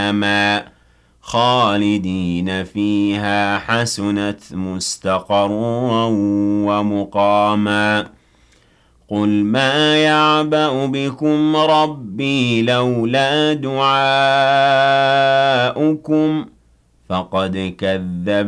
جَهَنَّمَا خَالِدِينَ فِيهَا حَسُنَتْ مُسْتَقَرًّا وَمُقَامًا قُلْ مَا يَعْبَأُ بِكُمْ رَبِّي لَوْلَا دُعَاؤُكُمْ فَقَدْ كَذَّبْتُمْ